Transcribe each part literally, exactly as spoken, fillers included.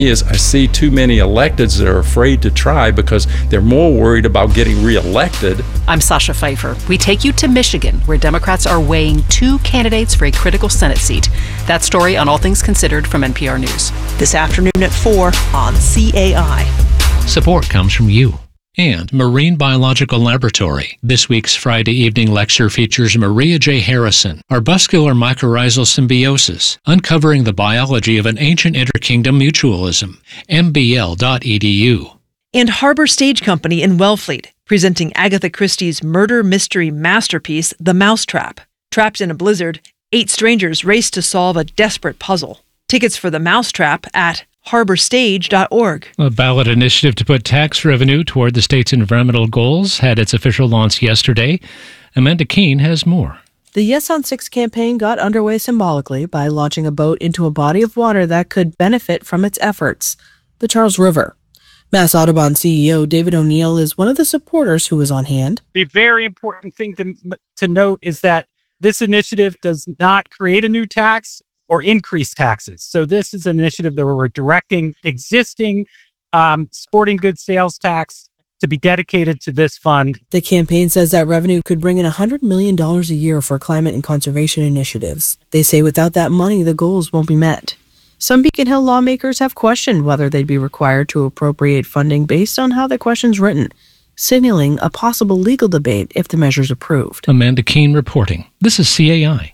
Is I see too many electeds that are afraid to try because they're more worried about getting reelected. I'm Sasha Pfeiffer. We take you to Michigan, where Democrats are weighing two candidates for a critical Senate seat. That story on All Things Considered from N P R News. This afternoon at four on C A I. Support comes from you and Marine Biological Laboratory. This week's Friday evening lecture features Maria J. Harrison, Arbuscular Mycorrhizal Symbiosis, Uncovering the Biology of an Ancient Interkingdom Mutualism, m b l dot e d u. And Harbor Stage Company in Wellfleet, presenting Agatha Christie's murder mystery masterpiece, The Mousetrap. Trapped in a blizzard, eight strangers race to solve a desperate puzzle. Tickets for The Mousetrap at harbor stage dot org. A ballot initiative to put tax revenue toward the state's environmental goals had its official launch yesterday. Amanda Keene has more. The Yes on Six campaign got underway symbolically by launching a boat into a body of water that could benefit from its efforts, the Charles River. Mass Audubon C E O David O'Neill is one of the supporters who was on hand. The very important thing to, to note is that this initiative does not create a new tax or increase taxes. So this is an initiative that we're directing existing um, sporting goods sales tax to be dedicated to this fund. The campaign says that revenue could bring in one hundred million dollars a year for climate and conservation initiatives. They say without that money, the goals won't be met. Some Beacon Hill lawmakers have questioned whether they'd be required to appropriate funding based on how the question's written, signaling a possible legal debate if the measure's approved. Amanda Keene reporting. This is C A I.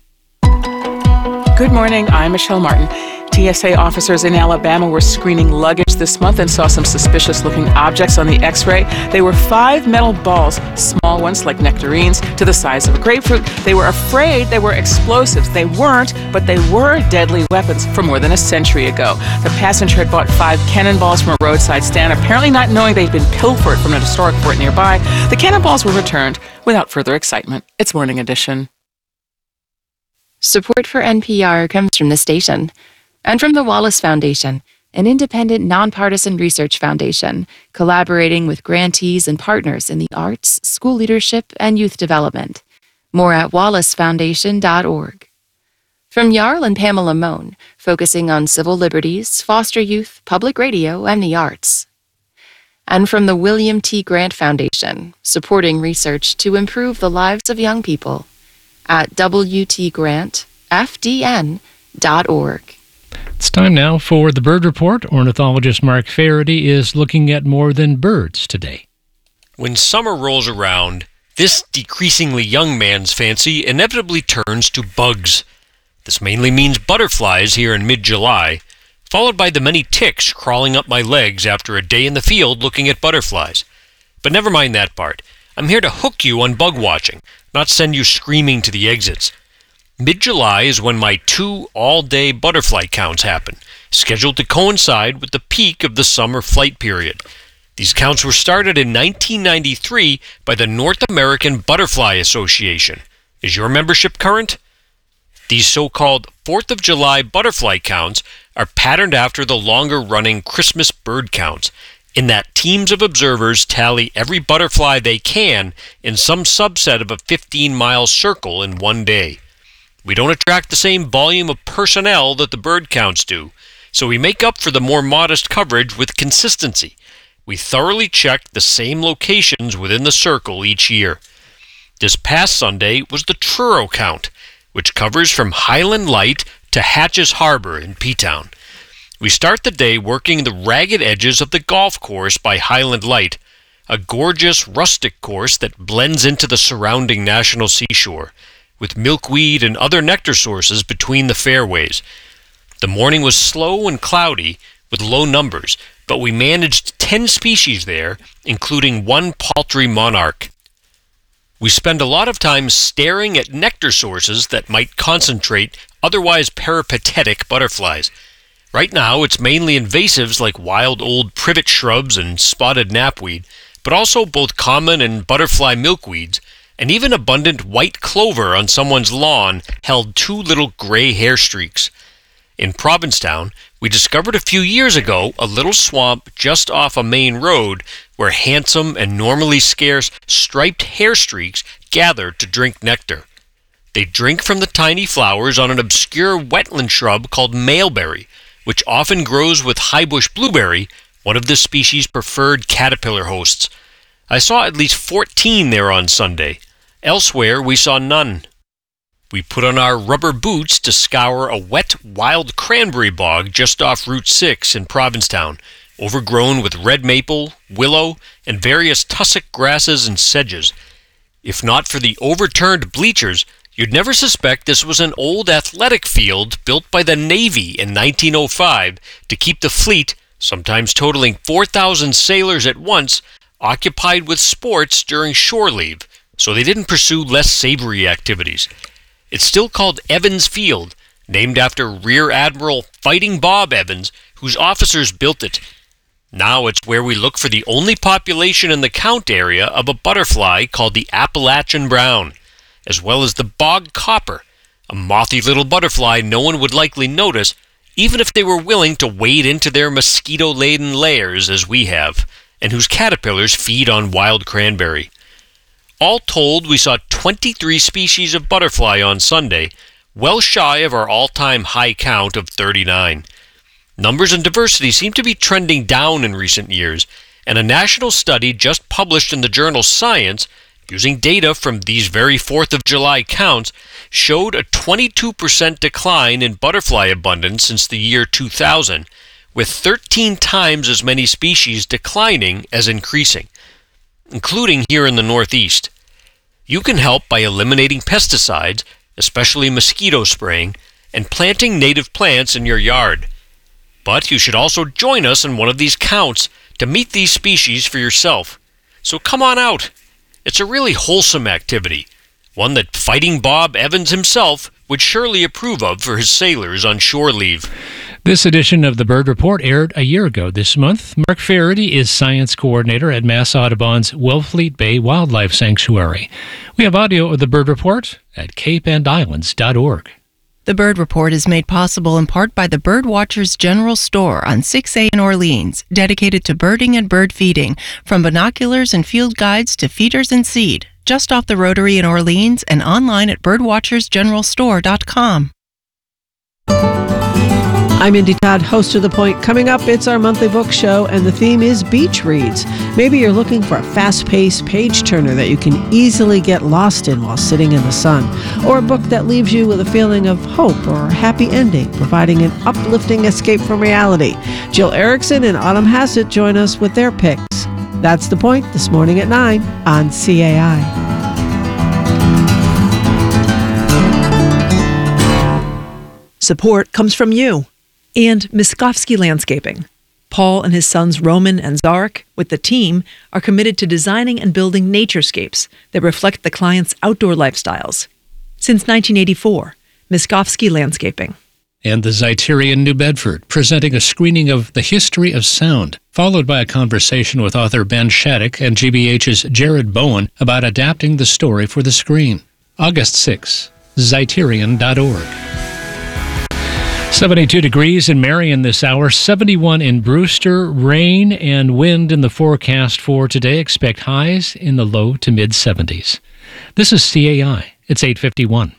Good morning, I'm Michelle Martin. T S A officers in Alabama were screening luggage this month and saw some suspicious-looking objects on the X-ray. They were five metal balls, small ones like nectarines, to the size of a grapefruit. They were afraid they were explosives. They weren't, but they were deadly weapons from more than a century ago. The passenger had bought five cannonballs from a roadside stand, apparently not knowing they'd been pilfered from an historic fort nearby. The cannonballs were returned without further excitement. It's Morning Edition. Support for N P R comes from the station and from the Wallace Foundation, an independent, nonpartisan research foundation collaborating with grantees and partners in the arts, school leadership, and youth development. More at wallace foundation dot org. From Jarl and Pamela Mohn, focusing on civil liberties, foster youth, public radio, and the arts. And from the William T. Grant Foundation, supporting research to improve the lives of young people. At w t grant f d n dot org. It's time now for the Bird Report. Ornithologist Mark Faraday is looking at more than birds today. When summer rolls around, this decreasingly young man's fancy inevitably turns to bugs. This mainly means butterflies here in mid-July, followed by the many ticks crawling up my legs after a day in the field looking at butterflies. But never mind that part. I'm here to hook you on bug watching, not send you screaming to the exits. Mid-July is when my two all-day butterfly counts happen, scheduled to coincide with the peak of the summer flight period. These counts were started in nineteen ninety-three by the North American Butterfly Association. Is your membership current? These so-called fourth of July butterfly counts are patterned after the longer-running Christmas bird counts, in that teams of observers tally every butterfly they can in some subset of a fifteen-mile circle in one day. We don't attract the same volume of personnel that the bird counts do, so we make up for the more modest coverage with consistency. We thoroughly check the same locations within the circle each year. This past Sunday was the Truro count, which covers from Highland Light to Hatches Harbor in P-Town. We start the day working the ragged edges of the golf course by Highland Light, a gorgeous rustic course that blends into the surrounding national seashore, with milkweed and other nectar sources between the fairways. The morning was slow and cloudy, with low numbers, but we managed ten species there, including one paltry monarch. We spend a lot of time staring at nectar sources that might concentrate otherwise peripatetic butterflies. Right now, it's mainly invasives like wild old privet shrubs and spotted knapweed, but also both common and butterfly milkweeds, and even abundant white clover on someone's lawn held two little gray hair streaks. In Provincetown, we discovered a few years ago a little swamp just off a main road where handsome and normally scarce striped hair streaks gather to drink nectar. They drink from the tiny flowers on an obscure wetland shrub called Mailberry, which often grows with highbush blueberry, one of the species' preferred caterpillar hosts. I saw at least fourteen there on Sunday. Elsewhere, we saw none. We put on our rubber boots to scour a wet wild cranberry bog just off Route six in Provincetown, overgrown with red maple, willow, and various tussock grasses and sedges. If not for the overturned bleachers, you'd never suspect this was an old athletic field built by the Navy in nineteen oh five to keep the fleet, sometimes totaling four thousand sailors at once, occupied with sports during shore leave, so they didn't pursue less savory activities. It's still called Evans Field, named after Rear Admiral Fighting Bob Evans, whose officers built it. Now it's where we look for the only population in the count area of a butterfly called the Appalachian brown, as well as the bog copper, a mothy little butterfly no one would likely notice, even if they were willing to wade into their mosquito-laden lairs as we have, and whose caterpillars feed on wild cranberry. All told, we saw twenty-three species of butterfly on Sunday, well shy of our all-time high count of thirty-nine. Numbers and diversity seem to be trending down in recent years, and a national study just published in the journal Science, using data from these very fourth of July counts, showed a twenty-two percent decline in butterfly abundance since the year two thousand, with thirteen times as many species declining as increasing, including here in the Northeast. You can help by eliminating pesticides, especially mosquito spraying, and planting native plants in your yard. But you should also join us in one of these counts to meet these species for yourself. So come on out. It's a really wholesome activity, one that Fighting Bob Evans himself would surely approve of for his sailors on shore leave. This edition of the Bird Report aired a year ago this month. Mark Faraday is science coordinator at Mass Audubon's Wellfleet Bay Wildlife Sanctuary. We have audio of the Bird Report at cape and islands dot org. The Bird Report is made possible in part by the Birdwatchers General Store on six A in Orleans, dedicated to birding and bird feeding, from binoculars and field guides to feeders and seed, just off the Rotary in Orleans and online at birdwatchers general store dot com. I'm Indy Todd, host of The Point. Coming up, it's our monthly book show, and the theme is beach reads. Maybe you're looking for a fast-paced page-turner that you can easily get lost in while sitting in the sun, or a book that leaves you with a feeling of hope or a happy ending, providing an uplifting escape from reality. Jill Erickson and Autumn Hassett join us with their picks. That's The Point this morning at nine on C A I. Support comes from you and Miskovsky Landscaping. Paul and his sons Roman and Zarek, with the team, are committed to designing and building naturescapes that reflect the client's outdoor lifestyles. Since nineteen eighty-four, Miskovsky Landscaping. And the Zeiterion New Bedford, presenting a screening of The History of Sound, followed by a conversation with author Ben Shattuck and G B H's Jared Bowen about adapting the story for the screen. August sixth, zeiterion dot org. seventy-two degrees in Marion this hour, seventy-one in Brewster, rain and wind in the forecast for today. Expect highs in the low to mid seventies. This is C A I. It's eight fifty-one.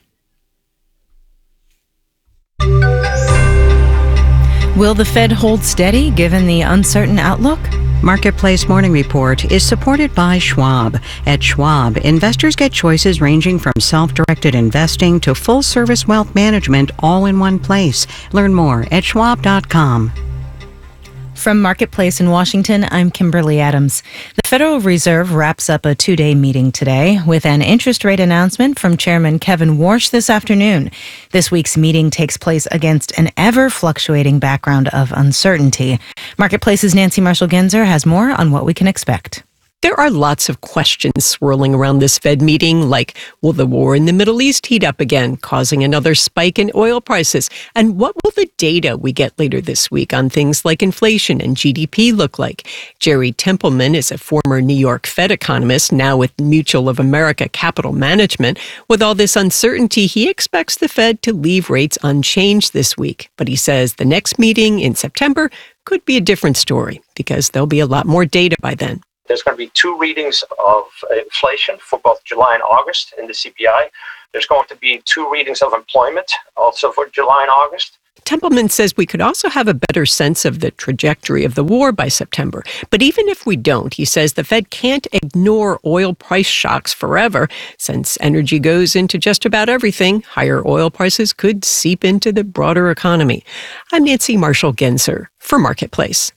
Will the Fed hold steady given the uncertain outlook? Marketplace Morning Report is supported by Schwab. At Schwab, investors get choices ranging from self-directed investing to full-service wealth management all in one place. Learn more at schwab dot com. From Marketplace in Washington, I'm Kimberly Adams. The Federal Reserve wraps up a two-day meeting today with an interest rate announcement from Chairman Kevin Warsh this afternoon. This week's meeting takes place against an ever-fluctuating background of uncertainty. Marketplace's Nancy Marshall-Genzer has more on what we can expect. There are lots of questions swirling around this Fed meeting, like, will the war in the Middle East heat up again, causing another spike in oil prices? And what will the data we get later this week on things like inflation and G D P look like? Jerry Templeman is a former New York Fed economist, now with Mutual of America Capital Management. With all this uncertainty, he expects the Fed to leave rates unchanged this week. But he says the next meeting in September could be a different story because there'll be a lot more data by then. There's going to be two readings of inflation for both July and August in the C P I. There's going to be two readings of employment also for July and August. Templeman says we could also have a better sense of the trajectory of the war by September. But even if we don't, he says the Fed can't ignore oil price shocks forever. Since energy goes into just about everything, higher oil prices could seep into the broader economy. I'm Nancy Marshall-Genzer for Marketplace.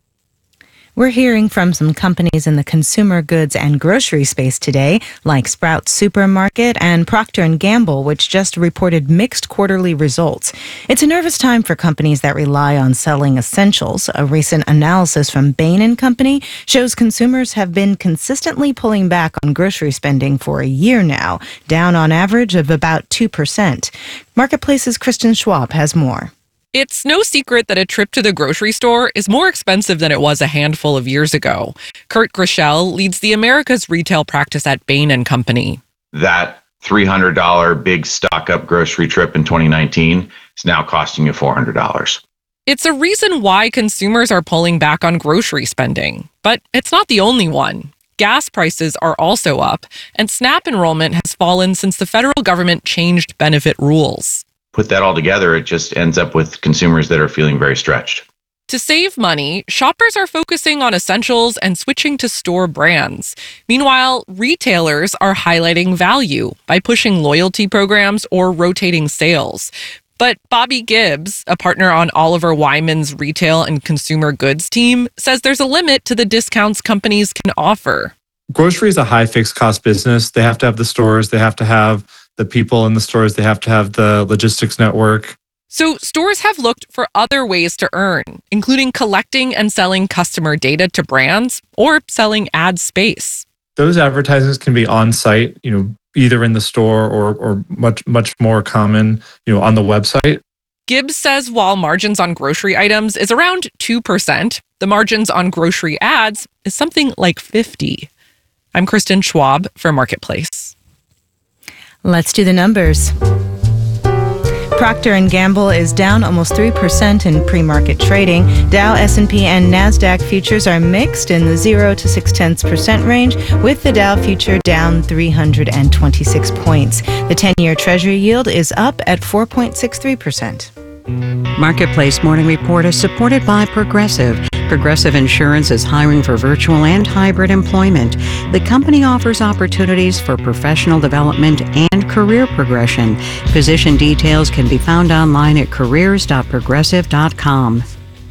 We're hearing from some companies in the consumer goods and grocery space today, like Sprouts Supermarket and Procter and Gamble, which just reported mixed quarterly results. It's a nervous time for companies that rely on selling essentials. A recent analysis from Bain and Company shows consumers have been consistently pulling back on grocery spending for a year now, down on average of about two percent. Marketplace's Kristen Schwab has more. It's no secret that a trip to the grocery store is more expensive than it was a handful of years ago. Kurt Grischel leads the Americas retail practice at Bain and Company. That three hundred dollars big stock-up grocery trip in twenty nineteen is now costing you four hundred dollars. It's a reason why consumers are pulling back on grocery spending. But it's not the only one. Gas prices are also up, and SNAP enrollment has fallen since the federal government changed benefit rules. Put that all together, it just ends up with consumers that are feeling very stretched. To save money, shoppers are focusing on essentials and switching to store brands. Meanwhile, retailers are highlighting value by pushing loyalty programs or rotating sales. But Bobby Gibbs, a partner on Oliver Wyman's retail and consumer goods team, says there's a limit to the discounts companies can offer. Grocery is a high fixed cost business. They have to have the stores, they have to have the people in the stores, they have to have the logistics network. So stores have looked for other ways to earn, including collecting and selling customer data to brands or selling ad space. Those advertisements can be on site, you know, either in the store or or much, much more common, you know, on the website. Gibbs says while margins on grocery items is around two percent, the margins on grocery ads is something like fifty. I'm Kristen Schwab for Marketplace. Let's do the numbers. Procter and Gamble is down almost three percent in pre-market trading. Dow, S and P, and NASDAQ futures are mixed in the zero to six tenths percent range, with the Dow future down three hundred twenty-six points. The ten-year Treasury yield is up at four point six three percent. Marketplace Morning Report is supported by Progressive. Progressive Insurance is hiring for virtual and hybrid employment. The company offers opportunities for professional development and career progression. Position details can be found online at careers dot progressive dot com.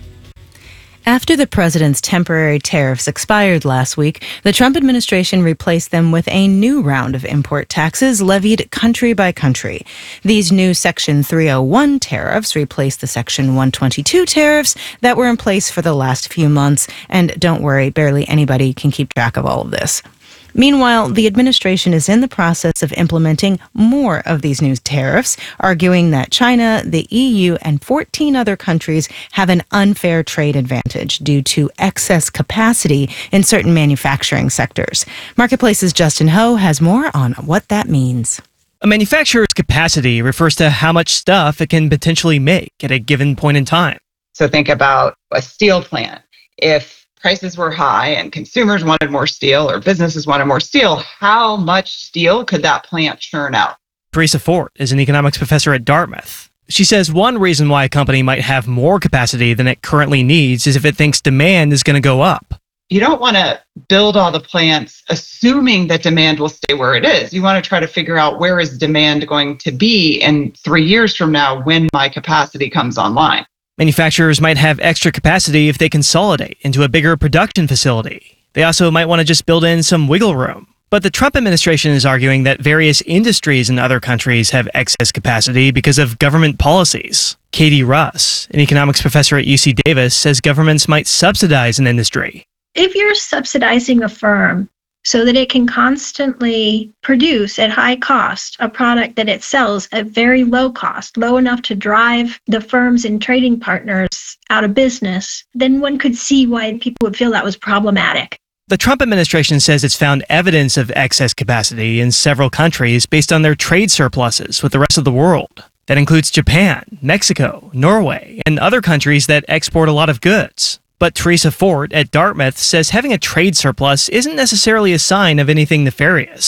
After the president's temporary tariffs expired last week, the Trump administration replaced them with a new round of import taxes levied country by country. These new Section three oh one tariffs replace the Section one twenty-two tariffs that were in place for the last few months. And don't worry, barely anybody can keep track of all of this. Meanwhile, the administration is in the process of implementing more of these new tariffs, arguing that China, the E U, and fourteen other countries have an unfair trade advantage due to excess capacity in certain manufacturing sectors. Marketplace's Justin Ho has more on what that means. A manufacturer's capacity refers to how much stuff it can potentially make at a given point in time. So think about a steel plant. If prices were high and consumers wanted more steel or businesses wanted more steel, how much steel could that plant churn out? Teresa Fort is an economics professor at Dartmouth. She says one reason why a company might have more capacity than it currently needs is if it thinks demand is going to go up. You don't want to build all the plants assuming that demand will stay where it is. You want to try to figure out where is demand going to be in three years from now when my capacity comes online. Manufacturers might have extra capacity if they consolidate into a bigger production facility. They also might want to just build in some wiggle room. But the Trump administration is arguing that various industries in other countries have excess capacity because of government policies. Katie Russ, an economics professor at U C Davis, says governments might subsidize an industry. If you're subsidizing a firm so that it can constantly produce at high cost a product that it sells at very low cost, low enough to drive the firms and trading partners out of business, then one could see why people would feel that was problematic. The Trump administration says it's found evidence of excess capacity in several countries based on their trade surpluses with the rest of the world. That includes Japan, Mexico, Norway, and other countries that export a lot of goods. But Teresa Fort at Dartmouth says having a trade surplus isn't necessarily a sign of anything nefarious.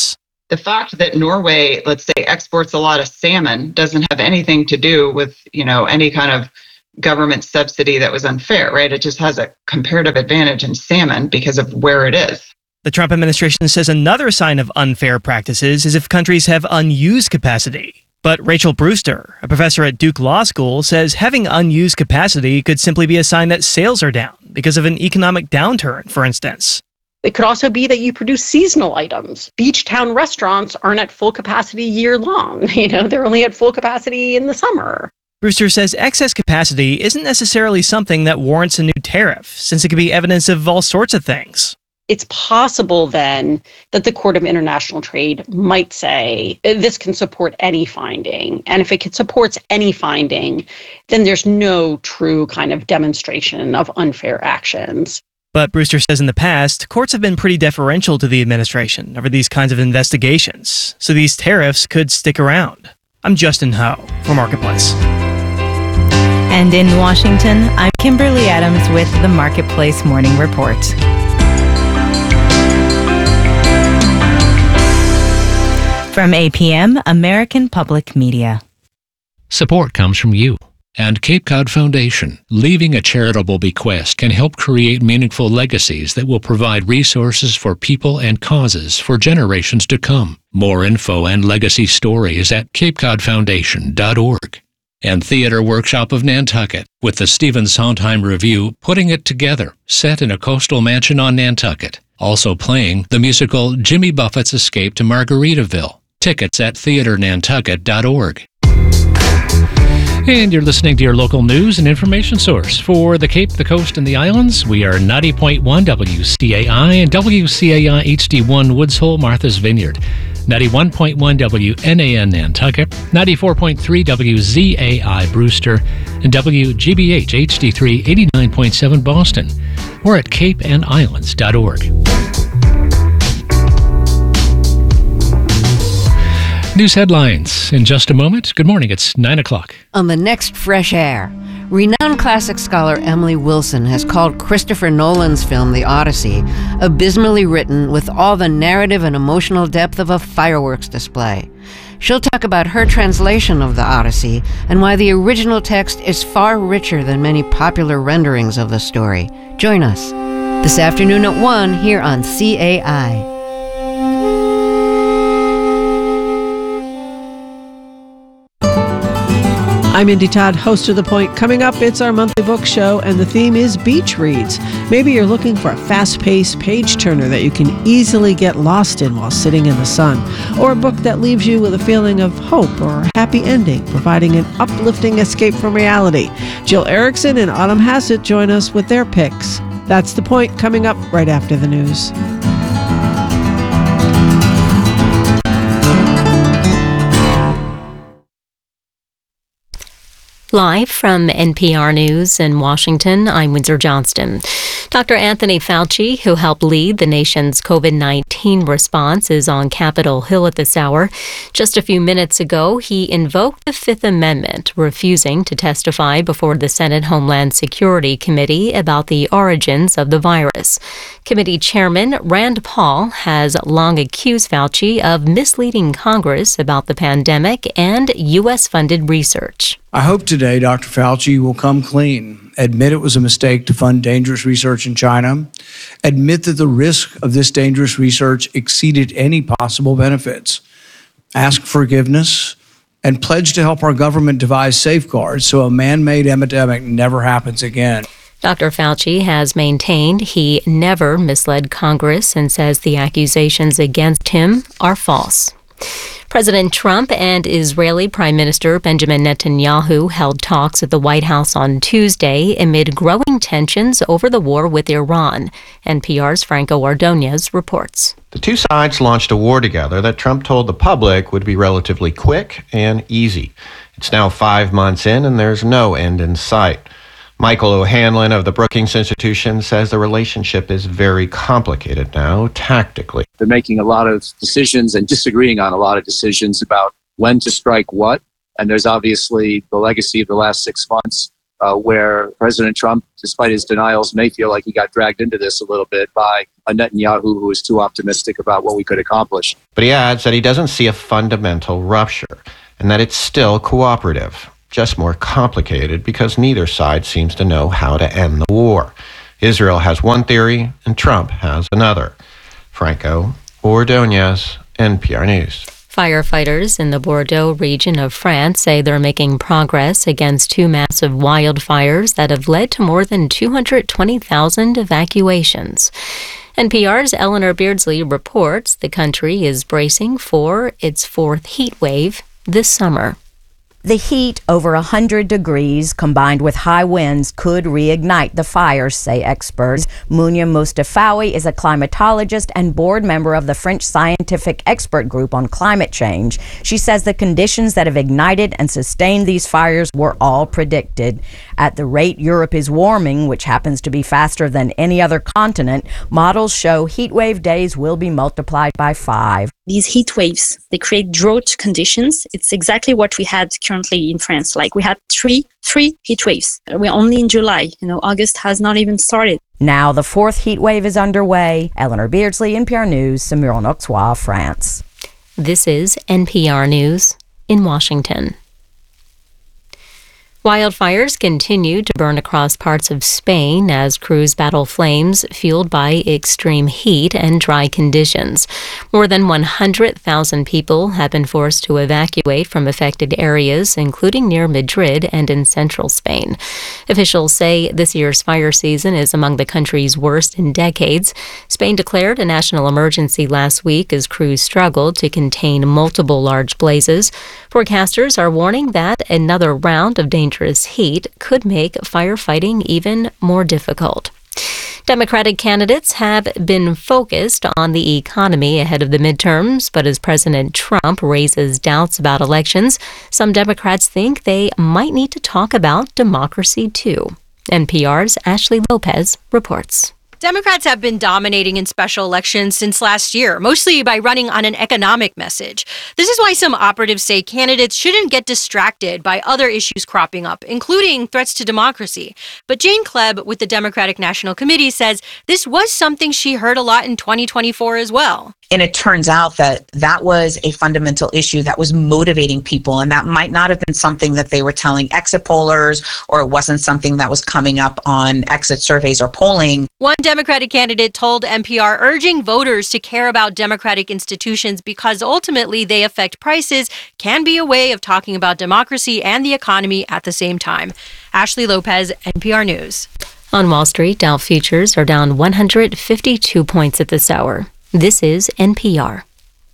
The fact that Norway, let's say, exports a lot of salmon doesn't have anything to do with, you know, any kind of government subsidy that was unfair, right? It just has a comparative advantage in salmon because of where it is. The Trump administration says another sign of unfair practices is if countries have unused capacity. But Rachel Brewster, a professor at Duke Law School, says having unused capacity could simply be a sign that sales are down because of an economic downturn, for instance. It could also be that you produce seasonal items. Beach town restaurants aren't at full capacity year long. You know, they're only at full capacity in the summer. Brewster says excess capacity isn't necessarily something that warrants a new tariff, since it could be evidence of all sorts of things. It's possible then that the Court of International Trade might say this can support any finding. And if it supports any finding, then there's no true kind of demonstration of unfair actions. But Brewster says in the past, courts have been pretty deferential to the administration over these kinds of investigations, so these tariffs could stick around. I'm Justin Ho for Marketplace. And in Washington, I'm Kimberly Adams with the Marketplace Morning Report. From A P M, American Public Media. Support comes from you and Cape Cod Foundation. Leaving a charitable bequest can help create meaningful legacies that will provide resources for people and causes for generations to come. More info and legacy stories at cape cod foundation dot org. And Theater Workshop of Nantucket, with the Stephen Sondheim Review putting it together, set in a coastal mansion on Nantucket. Also playing the musical Jimmy Buffett's Escape to Margaritaville. Tickets at theater nantucket dot org. And you're listening to your local news and information source for the Cape, the Coast, and the Islands. We are ninety point one W C A I and W C A I H D one Woods Hole, Martha's Vineyard. ninety-one point one W N A N Nantucket, ninety-four point three W Z A I Brewster, and W G B H H D three eighty-nine point seven Boston. We're at cape and islands dot org. News headlines in just a moment. Good morning. It's nine o'clock. On the next Fresh Air, renowned classic scholar Emily Wilson has called Christopher Nolan's film The Odyssey abysmally written with all the narrative and emotional depth of a fireworks display. She'll talk about her translation of The Odyssey and why the original text is far richer than many popular renderings of the story. Join us this afternoon at one here on C A I. I'm Indy Todd, host of The Point. Coming up, it's our monthly book show, and the theme is beach reads. Maybe you're looking for a fast-paced page-turner that you can easily get lost in while sitting in the sun, or a book that leaves you with a feeling of hope or a happy ending, providing an uplifting escape from reality. Jill Erickson and Autumn Hassett join us with their picks. That's The Point, coming up right after the news. Live from N P R News in Washington, I'm Windsor Johnston. Doctor Anthony Fauci, who helped lead the nation's COVID nineteen response, is on Capitol Hill at this hour. Just a few minutes ago, he invoked the Fifth Amendment, refusing to testify before the Senate Homeland Security Committee about the origins of the virus. Committee Chairman Rand Paul has long accused Fauci of misleading Congress about the pandemic and U S-funded research. I hope today Doctor Fauci will come clean, admit it was a mistake to fund dangerous research in China, admit that the risk of this dangerous research exceeded any possible benefits, ask forgiveness, and pledge to help our government devise safeguards so a man-made epidemic never happens again. Doctor Fauci has maintained he never misled Congress and says the accusations against him are false. President Trump and Israeli Prime Minister Benjamin Netanyahu held talks at the White House on Tuesday amid growing tensions over the war with Iran. N P R's Franco Ordonez reports. The two sides launched a war together that Trump told the public would be relatively quick and easy. It's now five months in, and there's no end in sight. Michael O'Hanlon of the Brookings Institution says the relationship is very complicated now, tactically. They're making a lot of decisions and disagreeing on a lot of decisions about when to strike what. And there's obviously the legacy of the last six months uh, where President Trump, despite his denials, may feel like he got dragged into this a little bit by a Netanyahu who was too optimistic about what we could accomplish. But he adds that he doesn't see a fundamental rupture and that it's still cooperative, just more complicated because neither side seems to know how to end the war. Israel has one theory and Trump has another. Franco Ordonez, N P R News. Firefighters in the Bordeaux region of France say they're making progress against two massive wildfires that have led to more than two hundred twenty thousand evacuations. N P R's Eleanor Beardsley reports the country is bracing for its fourth heat wave this summer. The heat, over one hundred degrees, combined with high winds, could reignite the fires, say experts. Mounia Mustafawi is a climatologist and board member of the French Scientific Expert Group on Climate Change. She says the conditions that have ignited and sustained these fires were all predicted. At the rate Europe is warming, which happens to be faster than any other continent, models show heat wave days will be multiplied by five. These heat waves, they create drought conditions. It's exactly what we had currently in France. Like we had three, three heat waves. We're only in July. You know, August has not even started. Now the fourth heat wave is underway. Eleanor Beardsley, N P R News, Saumur-en-Auxois, France. This is N P R News in Washington. Wildfires continue to burn across parts of Spain as crews battle flames fueled by extreme heat and dry conditions. More than one hundred thousand people have been forced to evacuate from affected areas, including near Madrid and in central Spain. Officials say this year's fire season is among the country's worst in decades. Spain declared a national emergency last week as crews struggled to contain multiple large blazes. Forecasters are warning that another round of dangerous heat could make firefighting even more difficult. Democratic candidates have been focused on the economy ahead of the midterms, but as President Trump raises doubts about elections, some Democrats think they might need to talk about democracy too. N P R's Ashley Lopez reports. Democrats have been dominating in special elections since last year, mostly by running on an economic message. This is why some operatives say candidates shouldn't get distracted by other issues cropping up, including threats to democracy. But Jane Klebb with the Democratic National Committee says this was something she heard a lot in twenty twenty-four as well. And it turns out that that was a fundamental issue that was motivating people, and that might not have been something that they were telling exit pollers, or it wasn't something that was coming up on exit surveys or polling. One Democratic candidate told N P R urging voters to care about democratic institutions because ultimately they affect prices can be a way of talking about democracy and the economy at the same time. Ashley Lopez, N P R News. On Wall Street, Dow futures are down one hundred fifty-two points at this hour. This is N P R.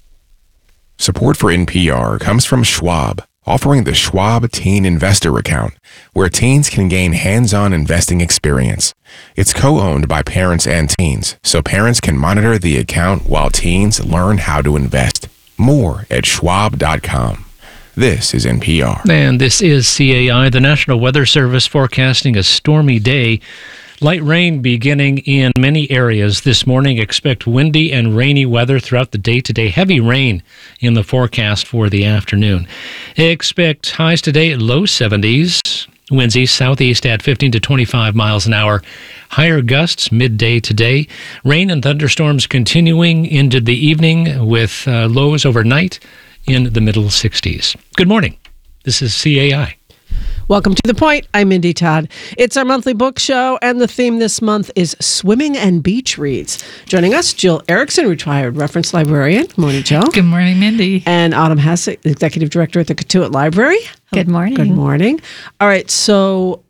Support for N P R comes from Schwab, offering the Schwab Teen Investor Account, where teens can gain hands-on investing experience. It's co-owned by parents and teens, so parents can monitor the account while teens learn how to invest. More at schwab dot com. This is N P R. And this is C A I, the National Weather Service forecasting a stormy day. Light rain beginning in many areas this morning. Expect windy and rainy weather throughout the day today. Heavy rain in the forecast for the afternoon. Expect highs today at low seventies. Winds east southeast at fifteen to twenty-five miles an hour. Higher gusts midday today. Rain and thunderstorms continuing into the evening with uh, lows overnight in the middle sixties. Good morning. This is C A I. Welcome to The Point. I'm Mindy Todd. It's our monthly book show, and the theme this month is swimming and beach reads. Joining us, Jill Erickson, retired reference librarian. Good morning, Jill. Good morning, Mindy. And Autumn Hassett, executive director at the Cotuit Library. Good morning. Good morning. All right, so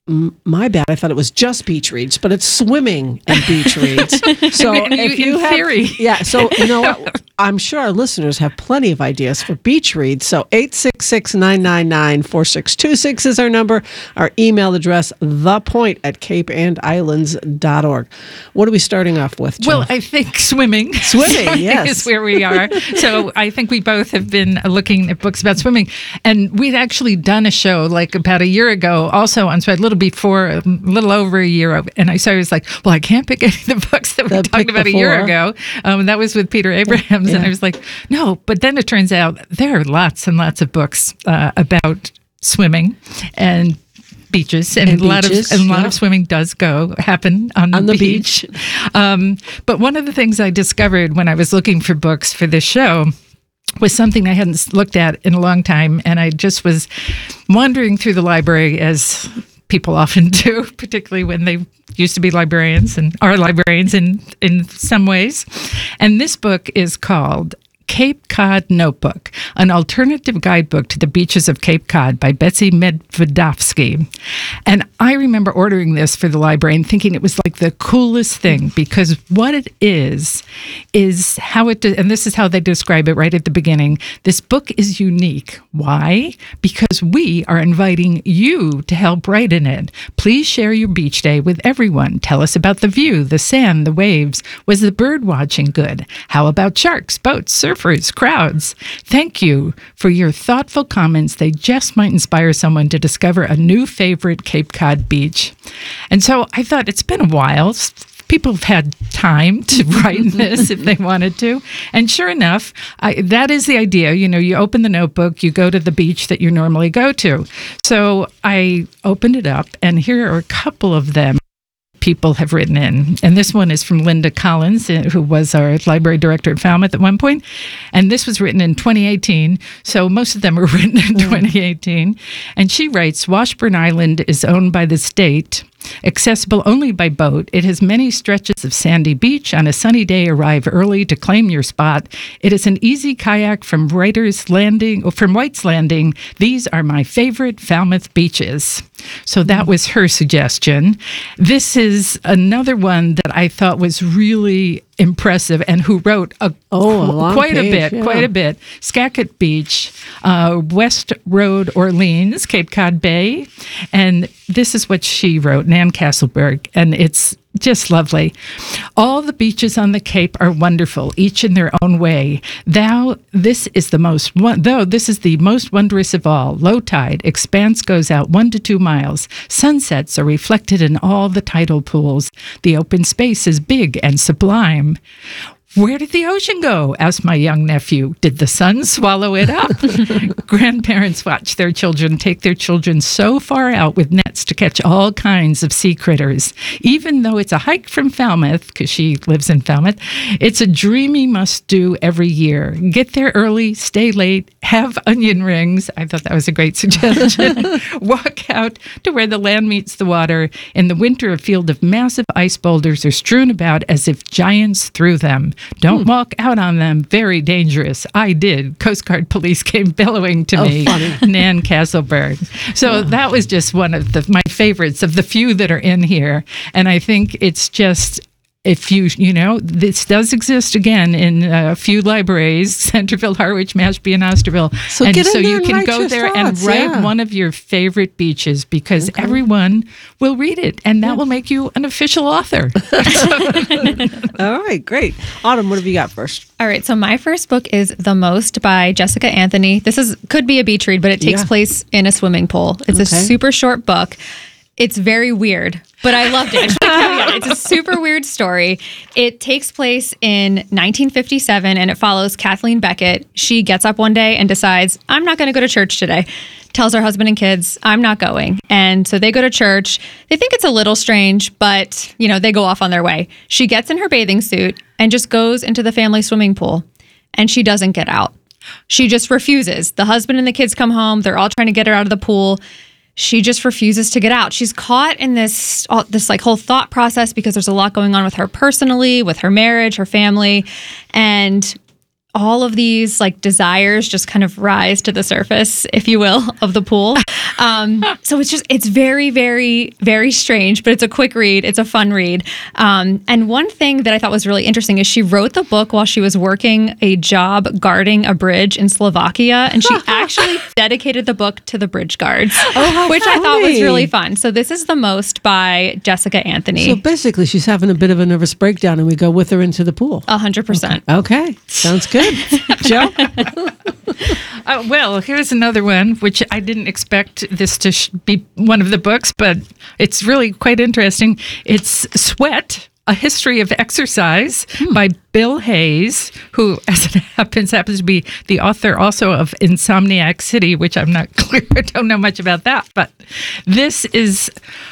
my bad. I thought it was just beach reads, but it's swimming and beach reads. So if you in have, theory. yeah. So you know what? I'm sure our listeners have plenty of ideas for beach reads. So eight six six, nine nine nine, four six two six is our number. Our email address, thepoint at cape and islands dot org. What are we starting off with, Jill? Well, I think swimming. Swimming, yes. is where we are. So I think we both have been looking at books about swimming. And we'd actually done a show like about a year ago, also on Swimming, a little before, a little over a year. And I, so I was like, well, I can't pick any of the books that we That talked about before. a year ago. Um, and that was with Peter Abrahams. Yeah. And I was like, no. But then it turns out there are lots and lots of books uh, about swimming. And beaches, and, And a lot beaches, of and a lot yeah. of swimming does go happen on, On the, the beach. Um, but one of the things I discovered when I was looking for books for this show was something I hadn't looked at in a long time, and I just was wandering through the library as people often do, particularly when they used to be librarians and are librarians in in some ways. And this book is called Cape Cod Notebook, an alternative guidebook to the beaches of Cape Cod by Betsy Medvedovsky. And I remember ordering this for the library and thinking it was like the coolest thing, because what it is, is how it, and this is how they describe it right at the beginning. This book is unique. Why? Because we are inviting you to help write in it. Please share your beach day with everyone. Tell us about the view, the sand, the waves. Was the bird watching good? How about sharks, boats, surfers? Crowds. Thank you for your thoughtful comments. They just might inspire someone to discover a new favorite Cape Cod beach. And so I thought, it's been a while. People have had time to write this if they wanted to. And sure enough, I, that is the idea. You know, you open the notebook, you go to the beach that you normally go to. So I opened it up, and here are a couple of them people have written in. And this one is from Linda Collins, who was our library director at Falmouth at one point. And this was written in twenty eighteen. So most of them were written in twenty eighteen. And she writes, Washburn Island is owned by the state, accessible only by boat. It has many stretches of sandy beach. On a sunny day, arrive early to claim your spot. It is an easy kayak from Wright's Landing, or from White's Landing. These are my favorite Falmouth beaches. So that was her suggestion. This is another one that I thought was really impressive, and who wrote a, oh, a long quite page, a bit, yeah. quite a bit. Skagit Beach, uh, West Road, Orleans, Cape Cod Bay, and this is what she wrote, Nan Castleberg, and it's just lovely. All the beaches on the Cape are wonderful, each in their own way. Thou, this is the most, though this is the most wondrous of all. Low tide, expanse goes out one to two miles. Sunsets are reflected in all the tidal pools. The open space is big and sublime. Where did the ocean go? Asked my young nephew. Did the sun swallow it up? Grandparents watch their children take their children so far out with nets to catch all kinds of sea critters. Even though it's a hike from Falmouth, because she lives in Falmouth, it's a dreamy must-do every year. Get there early, stay late, have onion rings. I thought that was a great suggestion. Walk out to where the land meets the water. In the winter, a field of massive ice boulders are strewn about as if giants threw them. Don't hmm. walk out on them. Very dangerous. I did. Coast Guard police came bellowing to oh, me. Funny. Nan Castleberg. So yeah. that was just one of the, my favorites of the few that are in here. And I think it's just, if you, you know, this does exist again in a few libraries, Centerville, Harwich, Mashpee, and Osterville. So and get in so there you and can write go your there thoughts, and write yeah. one of your favorite beaches, because okay. everyone will read it, and that yeah. will make you an official author. All right, great. Autumn, what have you got first? All right, so my first book is The Most by Jessica Anthony. This is could be a beach read, but it takes Yeah. place in a swimming pool. It's Okay. a super short book. It's very weird, but I loved it. I just wanna caveat, it's a super weird story. It takes place in nineteen fifty-seven, and it follows Kathleen Beckett. She gets up one day and decides, I'm not going to go to church today. Tells her husband and kids, I'm not going. And so they go to church. They think it's a little strange, but, you know, they go off on their way. She gets in her bathing suit and just goes into the family swimming pool, and she doesn't get out. She just refuses. The husband and the kids come home. They're all trying to get her out of the pool. She just refuses to get out. She's caught in this this like whole thought process because there's a lot going on with her personally, with her marriage, her family, and all of these like desires just kind of rise to the surface, if you will, of the pool. Um, so it's just, it's very, very, very strange, but it's a quick read. It's a fun read. Um, and one thing that I thought was really interesting is she wrote the book while she was working a job guarding a bridge in Slovakia. And she actually dedicated the book to the bridge guards, oh, which funny. I thought was really fun. So this is The Most by Jessica Anthony. So basically she's having a bit of a nervous breakdown and we go with her into the pool. A hundred percent. Okay. Sounds good. Joe? Uh, well, here's another one, which I didn't expect this to sh- be one of the books, but it's really quite interesting. It's Sweat A History of Exercise by Bill Hayes, who, as it happens, happens to be the author also of Insomniac City, which I'm not clear, I don't know much about that. But this is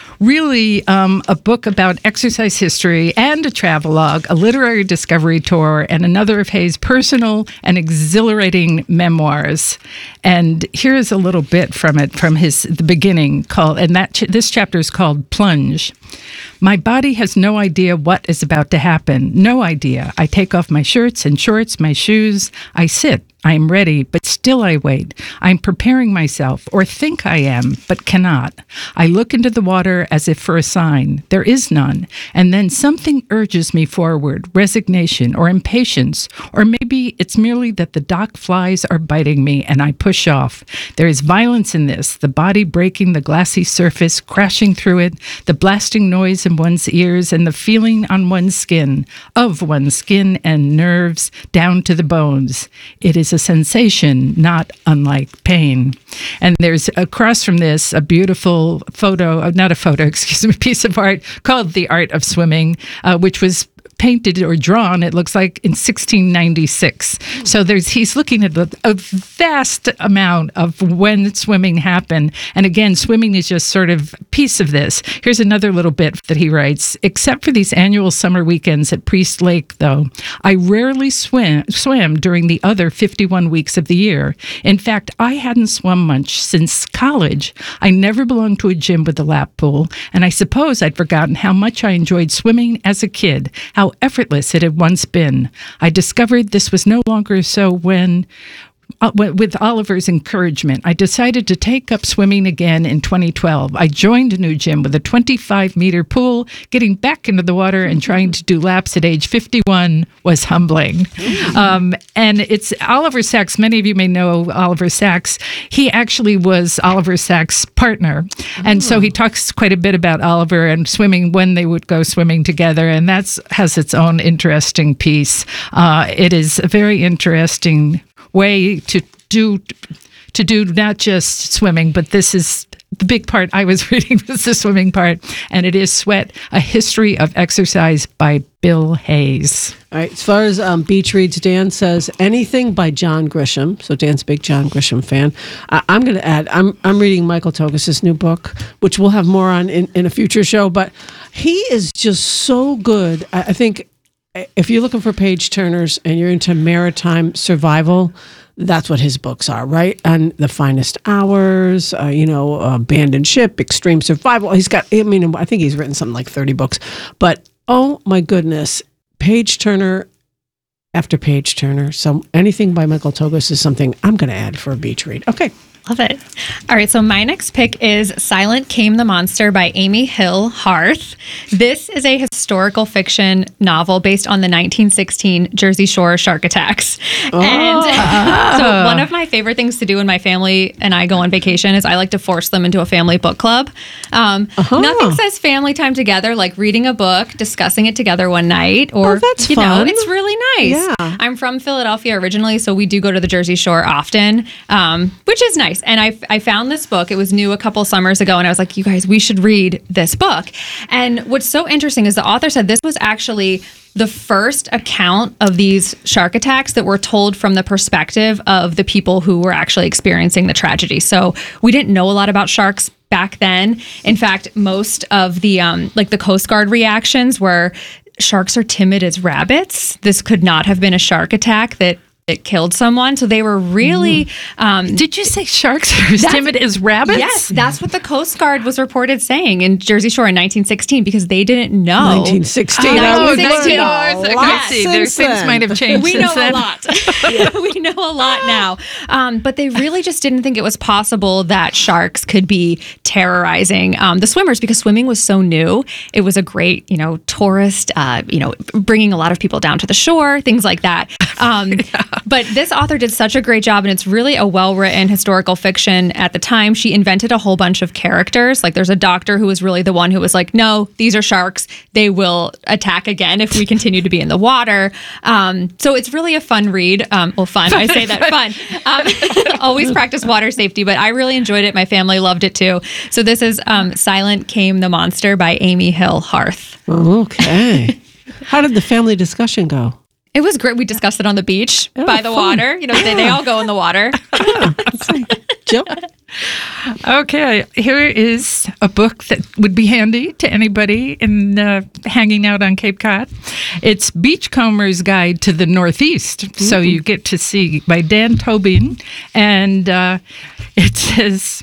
really um, a book about exercise history and a travelogue, a literary discovery tour, and another of Hayes' personal and exhilarating memoirs. And here's a little bit from it, from his the beginning, called, and that ch- this chapter is called Plunge. My body has no idea what is about to happen. No idea. I take off my shirts and shorts, my shoes. I sit. I am ready, but still I wait. I'm preparing myself, or think I am, but cannot. I look into the water as if for a sign. There is none. And then something urges me forward, resignation or impatience, or maybe it's merely that the dock flies are biting me and I push off. There is violence in this, the body breaking the glassy surface, crashing through it, the blasting noise in one's ears, and the feeling on one's skin, of one's skin and nerves down to the bones. It is a sensation not unlike pain. And there's across from this a beautiful photo, not a photo, excuse me, piece of art called The Art of Swimming, uh, which was painted or drawn, it looks like, in sixteen ninety-six. So there's he's looking at a, a vast amount of when swimming happened. And again, swimming is just sort of a piece of this. Here's another little bit that he writes. Except for these annual summer weekends at Priest Lake, though, I rarely swim, swam during the other fifty-one weeks of the year. In fact, I hadn't swum much since college. I never belonged to a gym with a lap pool, and I suppose I'd forgotten how much I enjoyed swimming as a kid, how effortless it had once been. I discovered this was no longer so when, uh, with Oliver's encouragement, I decided to take up swimming again in twenty twelve. I joined a new gym with a twenty-five meter pool. Getting back into the water and trying to do laps at age fifty-one was humbling. Um, and it's Oliver Sacks. Many of you may know Oliver Sacks. He actually was Oliver Sacks' partner. And so he talks quite a bit about Oliver and swimming, when they would go swimming together. And that has its own interesting piece. Uh, it is a very interesting way to do to do not just swimming, but this is the big part I was reading was the swimming part, and it is Sweat, A History of Exercise by Bill Hayes. All right, as far as um, beach reads, Dan says anything by John Grisham. So Dan's a big John Grisham fan. Uh, I'm going to add, I'm I'm reading Michael Togas' new book, which we'll have more on in, in a future show, but he is just so good. I, I think if you're looking for page turners and you're into maritime survival, that's what his books are, right? And The Finest Hours, uh, you know, Abandoned Ship, Extreme Survival. He's got, I mean, I think he's written something like thirty books. But, oh my goodness, page turner after page turner. So anything by Michael Togas is something I'm going to add for a beach read. Okay. Love it. All right, so my next pick is Silent Came the Monster by Amy Hill Harth. This is a historical fiction novel based on the nineteen sixteen Jersey Shore shark attacks. Oh. And so one of my favorite things to do when my family and I go on vacation is I like to force them into a family book club. Um, uh-huh. Nothing says family time together like reading a book, discussing it together one night, or, oh, that's you fun. know, it's really nice. Yeah. I'm from Philadelphia originally, so we do go to the Jersey Shore often, um, which is nice. And I, I found this book. It was new a couple summers ago. And I was like, you guys, we should read this book. And what's so interesting is the author said this was actually the first account of these shark attacks that were told from the perspective of the people who were actually experiencing the tragedy. So we didn't know a lot about sharks back then. In fact, most of the um, like the Coast Guard reactions were sharks are timid as rabbits. This could not have been a shark attack that it killed someone. So they were really... Um, Did you say sharks are as timid as rabbits? Yes, that's what the Coast Guard was reported saying in Jersey Shore in nineteen sixteen because they didn't know. nineteen sixteen. Oh, nineteen sixteen. Yes. See, their things might have changed We since know then. a lot. We know a lot now. Um, but they really just didn't think it was possible that sharks could be terrorizing um, the swimmers because swimming was so new. It was a great, you know, tourist, uh, you know, bringing a lot of people down to the shore, things like that. Um, yeah. But this author did such a great job, and it's really a well-written historical fiction at the time. She invented a whole bunch of characters. Like there's a doctor who was really the one who was like, no, these are sharks. They will attack again if we continue to be in the water. Um, so it's really a fun read. Um, well, fun. I say that fun. Um, always practice water safety, but I really enjoyed it. My family loved it too. So this is um, Silent Came the Monster by Amy Hill Harth. Okay. How did the family discussion go? It was great. We discussed it on the beach Oh, by the fun. water. You know, they, they all go in the water. Jill? Okay, here is a book that would be handy to anybody in uh, hanging out on Cape Cod. It's Beachcomber's Guide to the Northeast. So you get to see by Dan Tobin. And uh, it says...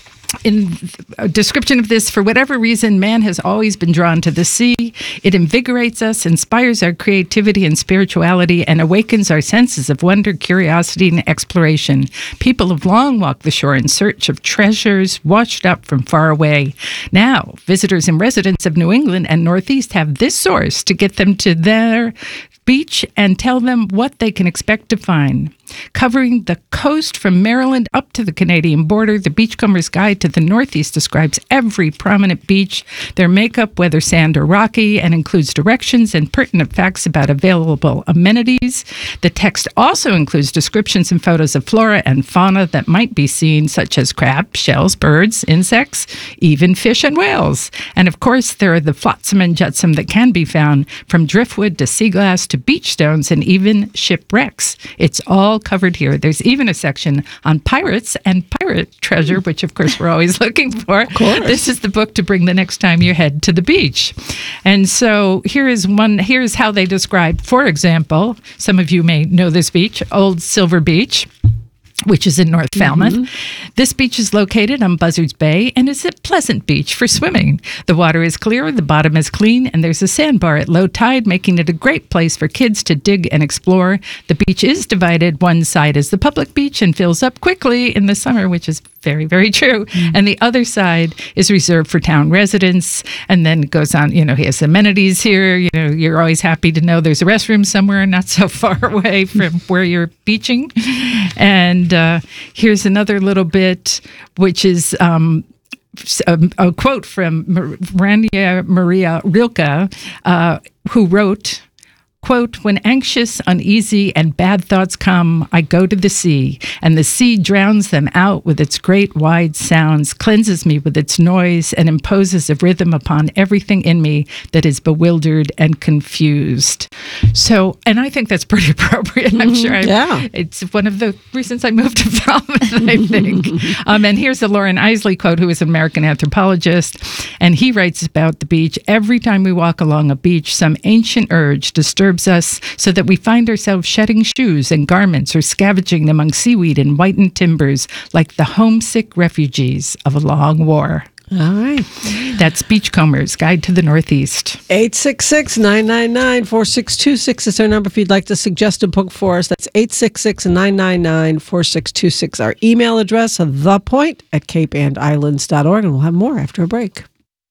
In a description of this, for whatever reason, man has always been drawn to the sea. It invigorates us, inspires our creativity and spirituality, and awakens our senses of wonder, curiosity, and exploration. People have long walked the shore in search of treasures washed up from far away. Now, visitors and residents of New England and Northeast have this source to get them to their beach and tell them what they can expect to find. Covering the coast from Maryland up to the Canadian border, the Beachcomber's Guide to the Northeast describes every prominent beach, their makeup, whether sand or rocky, and includes directions and pertinent facts about available amenities. The text also includes descriptions and photos of flora and fauna that might be seen, such as crabs, shells, birds, insects, even fish and whales. And of course, there are the flotsam and jetsam that can be found, from driftwood to sea glass to beach stones and even shipwrecks. It's all covered here. There's even a section on pirates and pirate treasure, which of course we're always looking for. Of course. This is the book to bring the next time you head to the beach. And so here is one, here's how they describe, for example, some of you may know this beach, Old Silver Beach, which is in North Falmouth. Mm-hmm. This beach is located on Buzzards Bay and is a pleasant beach for swimming. The water is clear, the bottom is clean, and there's a sandbar at low tide, making it a great place for kids to dig and explore. The beach is divided. One side is the public beach and fills up quickly in the summer, which is very, very true. Mm-hmm. And the other side is reserved for town residents. And then it goes on, you know, he has amenities here. You know, you're always happy to know there's a restroom somewhere not so far away from where you're beaching. And uh, here's another little bit, which is um, a, a quote from Rania Maria Rilke, uh, who wrote, quote, "When anxious, uneasy, and bad thoughts come, I go to the sea, and the sea drowns them out with its great wide sounds, cleanses me with its noise, and imposes a rhythm upon everything in me that is bewildered and confused." So, and I think that's pretty appropriate. I'm sure I, yeah. It's one of the reasons I moved to Falmouth, I think. um, and here's a Lauren Isley quote, who is an American anthropologist, and he writes about the beach: "Every time we walk along a beach, some ancient urge disturbs us so that we find ourselves shedding shoes and garments or scavenging among seaweed and whitened timbers like the homesick refugees of a long war." All right. That's Beachcomber's Guide to the Northeast. eight six six, nine nine nine, four six two six is our number if you'd like to suggest a book for us. That's eight six six, nine nine nine, four six two six. Our email address, thepoint at cape and islands dot org, and we'll have more after a break.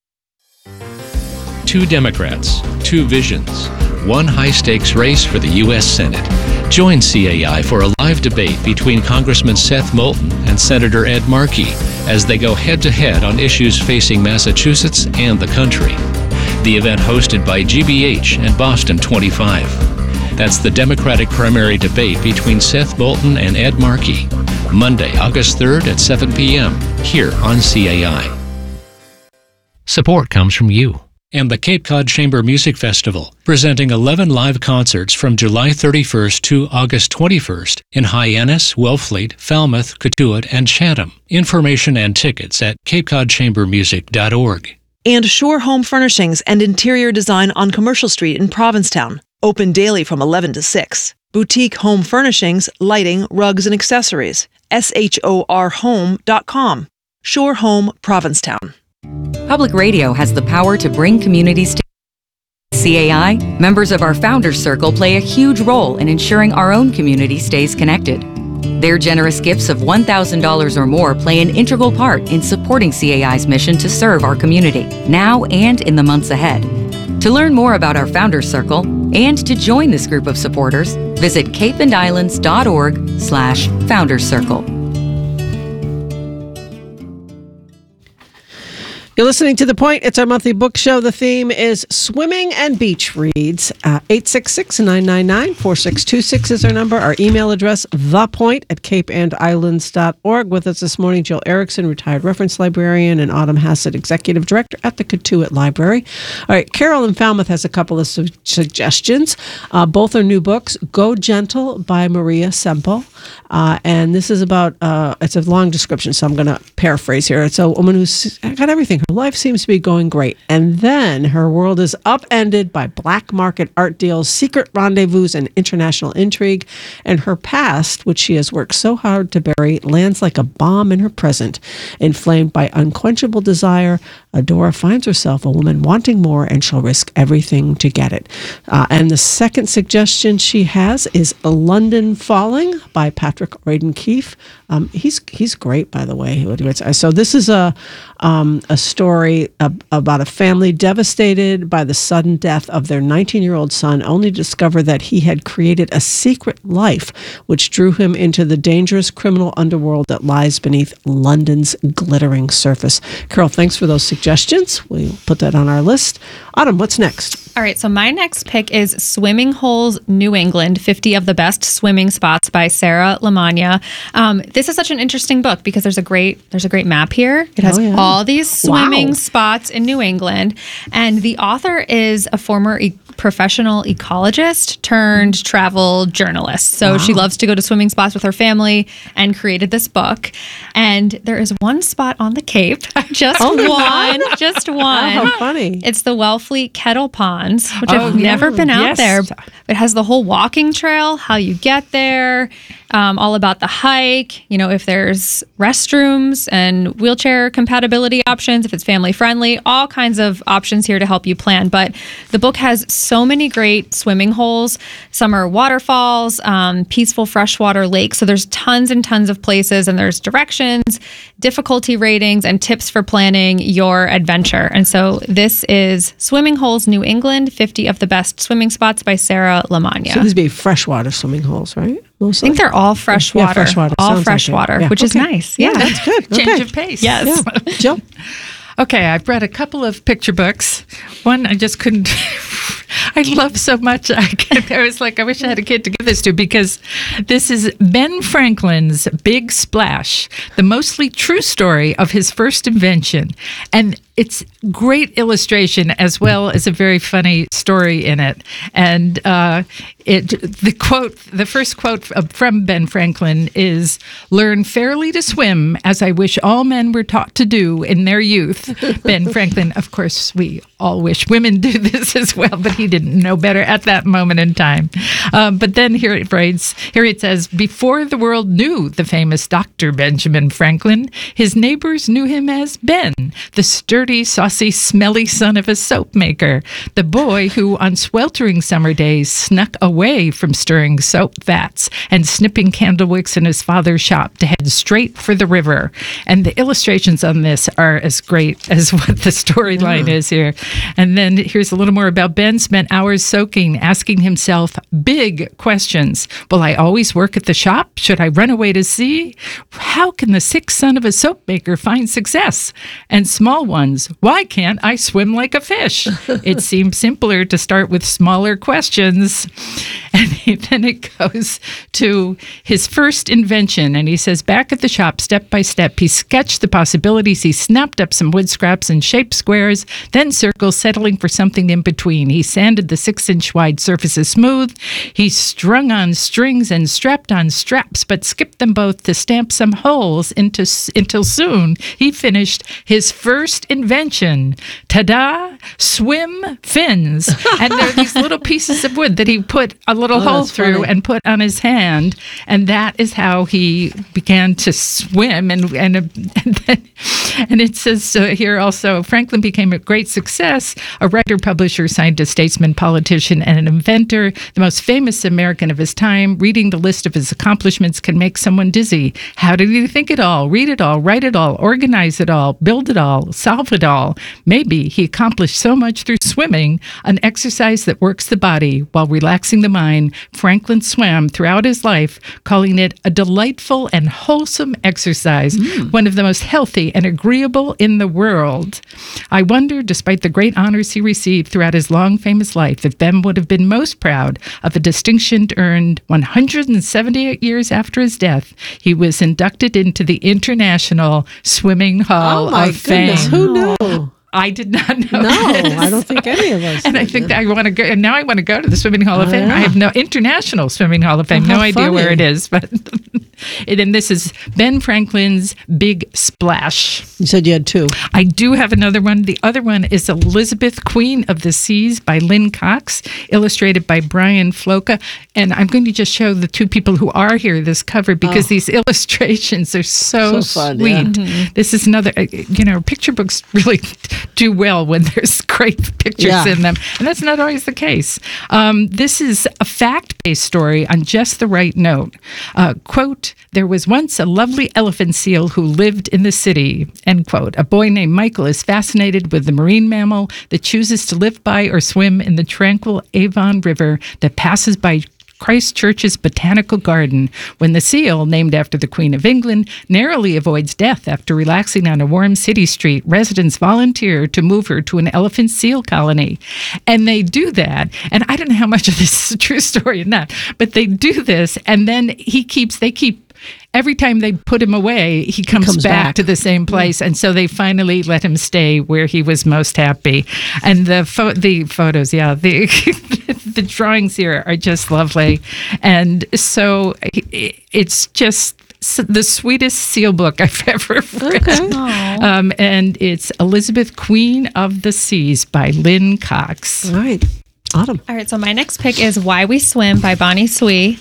Two Democrats, two visions, one high-stakes race for the U S Senate. Join C A I for a live debate between Congressman Seth Moulton and Senator Ed Markey as they go head-to-head on issues facing Massachusetts and the country. The event hosted by G B H and Boston twenty-five. That's the Democratic primary debate between Seth Moulton and Ed Markey. Monday, August third at seven p.m. here on C A I. Support comes from you and the Cape Cod Chamber Music Festival, presenting eleven live concerts from July thirty-first to August twenty-first in Hyannis, Wellfleet, Falmouth, Cotuit, and Chatham. Information and tickets at cape cod chamber music dot org. And Shore Home Furnishings and Interior Design on Commercial Street in Provincetown. Open daily from eleven to six. Boutique Home Furnishings, Lighting, Rugs, and Accessories. S H O R home dot com. Shore Home, Provincetown. Public radio has the power to bring communities together. C A I, members of our Founders Circle play a huge role in ensuring our own community stays connected. Their generous gifts of one thousand dollars or more play an integral part in supporting C A I's mission to serve our community, now and in the months ahead. To learn more about our Founders Circle and to join this group of supporters, visit cape and islands dot org slash founders circle. You're listening to The Point. It's our monthly book show. The theme is swimming and beach reads. Uh, eight six six, nine nine nine, four six two six is our number. Our email address, thepoint at cape and islands dot org. With us this morning, Jill Erickson, retired reference librarian, and Autumn Hassett, executive director at the Cotuit Library. All right, Carol in Falmouth has a couple of su- suggestions. Uh, both are new books. Go Gentle by Maria Semple. Uh, and this is about, uh, it's a long description, so I'm going to paraphrase here. It's a woman who's got everything. Her life seems to be going great. And then her world is upended by black market art deals, secret rendezvous, and international intrigue. And her past, which she has worked so hard to bury, lands like a bomb in her present. Inflamed by unquenchable desire, Adora finds herself a woman wanting more, and she'll risk everything to get it. Uh, and the second suggestion she has is London Falling by Patrick Radden Keefe. Um, he's he's great, by the way. So this is a um, a story ab- about a family devastated by the sudden death of their nineteen-year-old son, only to discover that he had created a secret life, which drew him into the dangerous criminal underworld that lies beneath London's glittering surface. Carol, thanks for those suggestions. We'll put that on our list. Autumn, what's next? All right, so my next pick is Swimming Holes New England, fifty of the Best Swimming Spots by Sarah Lamagna. Um, this is such an interesting book because there's a great there's a great map here. It has Oh, yeah. all these swimming Wow. spots in New England, and the author is a former e- professional ecologist turned travel journalist. So Wow. she loves to go to swimming spots with her family and created this book. And there is one spot on the Cape, just Only one, one? just Oh, one. how funny. It's the Wellfleet Kettle Ponds, which Oh, I've yeah. never been out Yes. there. It has the whole walking trail, how you get there, um, all about the hike, you know, if there's restrooms and wheelchair compatibility options, if it's family friendly, all kinds of options here to help you plan. But the book has so many great swimming holes. Some are waterfalls, um, peaceful freshwater lakes. So there's tons and tons of places, and there's directions, difficulty ratings, and tips for planning your adventure. And so this is Swimming Holes New England, fifty of the Best Swimming Spots by Sarah Lamagna. So these be freshwater swimming holes, right? Mostly? I think they're all freshwater. Yeah, freshwater. All Sounds like it. freshwater, Yeah. which is Okay. nice. Yeah, that's good. Change Okay. of pace. Yes. Yeah. Jill? Okay, I've read a couple of picture books. One I just couldn't. I love so much. I, could, I was like, I wish I had a kid to give this to, because this is Ben Franklin's Big Splash, the mostly true story of his first invention. And it's great illustration as well as a very funny story in it. And uh, it the quote, the first quote from Ben Franklin is, "Learn fairly to swim, as I wish all men were taught to do in their youth." Ben Franklin, of course, we all wish women do this as well, but he didn't know better at that moment in time. Um, but then here it writes, here it says, "Before the world knew the famous Doctor Benjamin Franklin, his neighbors knew him as Ben, the sturdy, saucy, smelly son of a soap maker, the boy who on sweltering summer days snuck away from stirring soap vats and snipping candle wicks in his father's shop to head straight for the river." And the illustrations on this are as great as what the storyline Yeah. is here. And then here's a little more about Ben. Spent hours soaking, asking himself big questions. Will I always work at the shop? Should I run away to sea? How can the sick son of a soap maker find success? And small ones, why can't I swim like a fish? It seemed simpler to start with smaller questions. And he, then it goes to his first invention. And he says, back at the shop, step by step, he sketched the possibilities. He snapped up some wood scraps and shaped squares, then circles, settling for something in between. He sanded the six-inch wide surfaces smooth. He strung on strings and strapped on straps, but skipped them both to stamp some holes into, until soon he finished his first invention. Ta-da! Swim fins. And there are these little pieces of wood that he put a little Oh, hole that's through funny. and put on his hand. And that is how he began to swim. And, and, and, then, and it says uh, here also, Franklin became a great success, a writer, publisher, scientist, statesman, politician, and an inventor, the most famous American of his time. Reading the list of his accomplishments can make someone dizzy. How did he think it all, read it all, write it all, organize it all, build it all, solve it all? Maybe he accomplished so much through swimming, an exercise that works the body while relaxing the mind. nine, Franklin swam throughout his life, calling it a delightful and wholesome exercise, mm. one of the most healthy and agreeable in the world. I wonder, despite the great honors he received throughout his long, famous life, if Ben would have been most proud of a distinction earned one hundred seventy-eight years after his death. He was inducted into the International Swimming Hall oh my of goodness, Fame. Who knew? I did not know. No, this. I don't think any of us. And did. I think that I want to go. And now I want to go to the Swimming Hall of Oh, Fame. yeah. I have no International Swimming Hall of Fame. Oh, no how idea funny. where it is, but and this is Ben Franklin's Big Splash. You said you had two. I do have another one. The other one is Elizabeth, Queen of the Seas by Lynn Cox, illustrated by Brian Floca. And I'm going to just show the two people who are here this cover because Oh. these illustrations are so, So fun, sweet. yeah. Mm-hmm. This is another, uh, you know, picture books really do well when there's great pictures Yeah. in them. And that's not always the case. Um, this is a fact-based story on just the right note. Uh, quote, there was once a lovely elephant seal who lived in the city, end quote. A boy named Michael is fascinated with the marine mammal that chooses to live by or swim in the tranquil Avon River that passes by Christchurch's Botanical Garden, when the seal, named after the Queen of England, narrowly avoids death after relaxing on a warm city street, residents volunteer to move her to an elephant seal colony. And they do that. And I don't know how much of this is a true story or not, but they do this. And then he keeps, they keep, every time they put him away, he comes, comes back, back. to the same place. And so they finally let him stay where he was most happy. And the pho- the photos, yeah, the the drawings here are just lovely. And so i- it's just s- the sweetest seal book I've ever read. Okay. Um, and it's Elizabeth, Queen of the Seas by Lynn Cox. All right. Autumn. All right, so my next pick is Why We Swim by Bonnie Swee.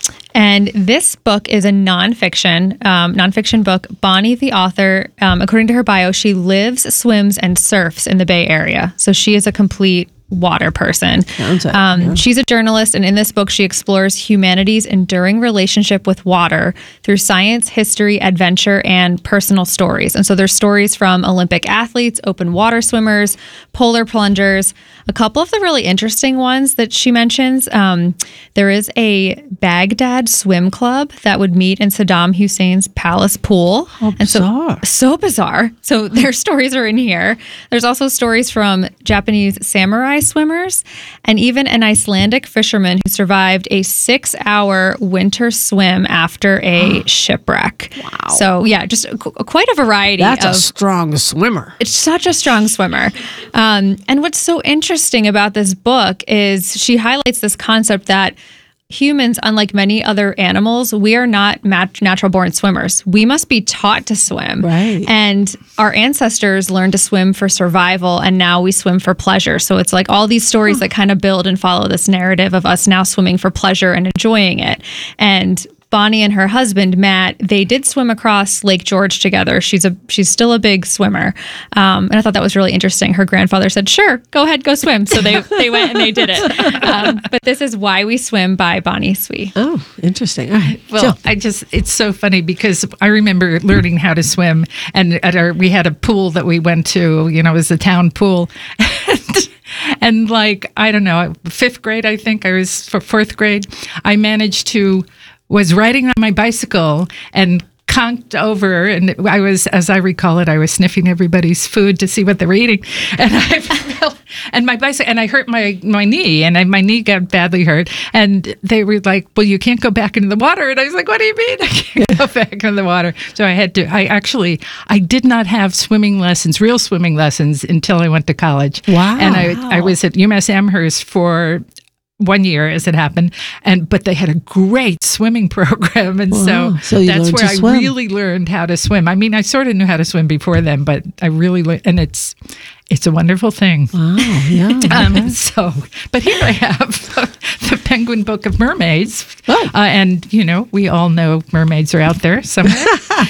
And this book is a nonfiction, um, nonfiction book. Bonnie, the author, um, according to her bio, she lives, swims, and surfs in the Bay Area. So she is a complete water person. Sounds like, Um, yeah. She's a journalist, and in this book, she explores humanity's enduring relationship with water through science, history, adventure, and personal stories. And so there's stories from Olympic athletes, open water swimmers, polar plungers. A couple of the really interesting ones that she mentions, um, there is a Baghdad swim club that would meet in Saddam Hussein's palace pool. How And so, bizarre. so bizarre. So their stories are in here. There's also stories from Japanese samurai swimmers and even an Icelandic fisherman who survived a six-hour winter swim after a shipwreck. Wow. So yeah, just qu- quite a variety That's of a strong swimmer. it's such a strong swimmer. Um, and what's so interesting about this book is she highlights this concept that humans, unlike many other animals, we are not mat- natural born swimmers. We must be taught to swim. Right. And our ancestors learned to swim for survival, and now we swim for pleasure. So it's like all these stories that kind of build and follow this narrative of us now swimming for pleasure and enjoying it. And Bonnie and her husband Matt, they did swim across Lake George together. She's a she's still a big swimmer, um, and I thought that was really interesting. Her grandfather said, "Sure, go ahead, go swim." So they they went and they did it. Um, but this is Why We Swim by Bonnie Swee. Oh, interesting. All right. Well, Jill. I just, it's so funny because I remember learning how to swim, and at our, we had a pool that we went to, you know, it was a town pool. and, and like, I don't know, fifth grade, I think I was for fourth grade, I managed to, was riding on my bicycle and conked over, and I was, as I recall it, I was sniffing everybody's food to see what they were eating, and I fell, and my bicycle, and I hurt my my knee, and I, my knee got badly hurt, and they were like, "Well, you can't go back into the water," and I was like, "What do you mean I can't go back into the water?" So I had to. I actually, I did not have swimming lessons, real swimming lessons, until I went to college. Wow. And I I was at UMass Amherst for one year, as it happened, and but they had a great swimming program, and Wow. so, So you that's learned where to I swim. really learned how to swim. I mean, I sort of knew how to swim before then, but I really learned, and it's it's a wonderful thing. Wow, yeah. Um, so, but here I have the Penguin Book of Mermaids, Oh. uh, and you know, we all know mermaids are out there somewhere,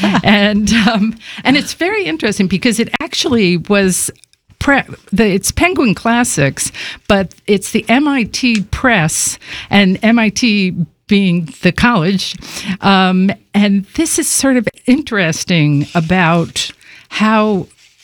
and um, and it's very interesting because it actually was. Pre- the, it's Penguin Classics, but it's the M I T Press, and M I T being the college. Um, and this is sort of interesting about how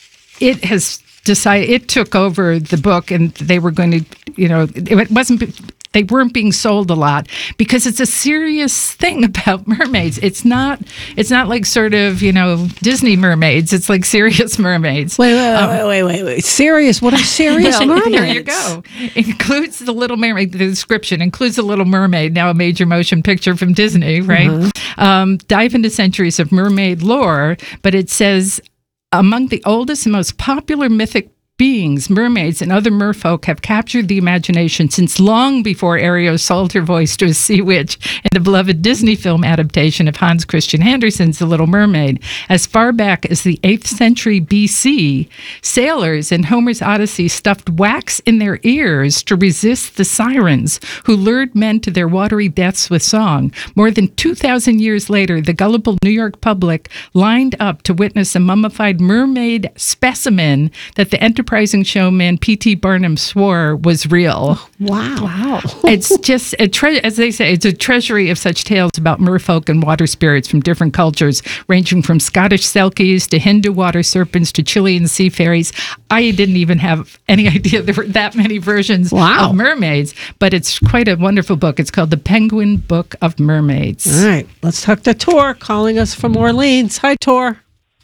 it has decided, it took over the book, and they were going to, you know, it wasn't they weren't being sold a lot because it's a serious thing about mermaids. It's not it's not like sort of, you know, Disney mermaids. It's like serious mermaids. Wait, wait, Um, wait, wait, wait, wait. Serious? What are serious well, mermaids? There you go. It includes the Little Mermaid. The description includes the Little Mermaid, now a major motion picture from Disney, right? Uh-huh. Um, dive into centuries of mermaid lore, but it says among the oldest and most popular mythic beings, mermaids, and other merfolk have captured the imagination since long before Ariel sold her voice to a sea witch in the beloved Disney film adaptation of Hans Christian Andersen's The Little Mermaid. As far back as the eighth century B C, sailors in Homer's Odyssey stuffed wax in their ears to resist the sirens who lured men to their watery deaths with song. More than two thousand years later, the gullible New York public lined up to witness a mummified mermaid specimen that the enterprising showman P T Barnum swore was real. Wow. Wow. It's just, a tre- as they say, it's a treasury of such tales about merfolk and water spirits from different cultures, ranging from Scottish selkies to Hindu water serpents to Chilean sea fairies. I didn't even have any idea there were that many versions Wow. of mermaids, but it's quite a wonderful book. It's called The Penguin Book of Mermaids. All right. Let's talk to Tor calling us from Orleans. Hi, Tor.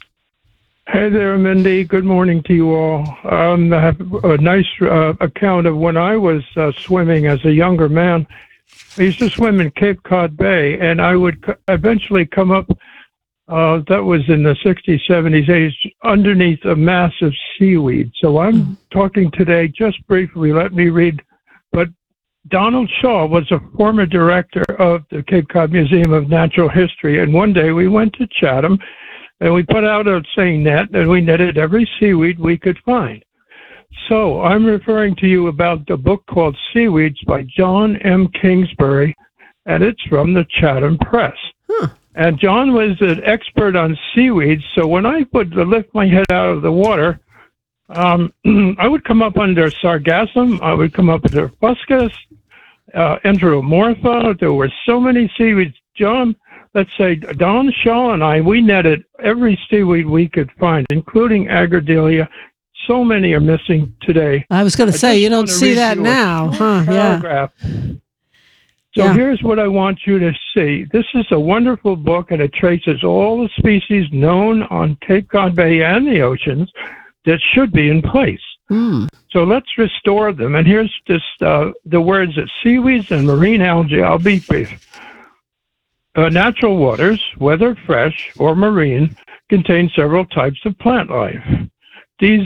Hey there, Mindy. Good morning to you all. Um, I have a nice uh, account of when I was uh, swimming as a younger man. I used to swim in Cape Cod Bay, and I would c- eventually come up, uh, that was in the sixties, seventies, eighties, underneath a massive seaweed. So I'm talking today, just briefly, let me read. But Donald Shaw was a former director of the Cape Cod Museum of Natural History, and one day we went to Chatham, and we put out a seine net, and we netted every seaweed we could find. So I'm referring to you about the book called Seaweeds by John M. Kingsbury, and it's from the Chatham Press. Huh. And John was an expert on seaweeds, so when I would lift my head out of the water, um, I would come up under sargassum, I would come up under fuscus, uh, enteromorpha. There were so many seaweeds. John, let's say Don Shaw and I, we netted every seaweed we could find, including Agardelia. So many are missing today. I was going to say, just you don't want to see read that you a now, huh? Yeah. paragraph. So Yeah. here's what I want you to see. This is a wonderful book, and it traces all the species known on Cape Cod Bay and the oceans that should be in place. Mm. So let's restore them. And here's just uh, the words of seaweeds and marine algae. I'll be brief. Uh, natural waters, whether fresh or marine, contain several types of plant life. These,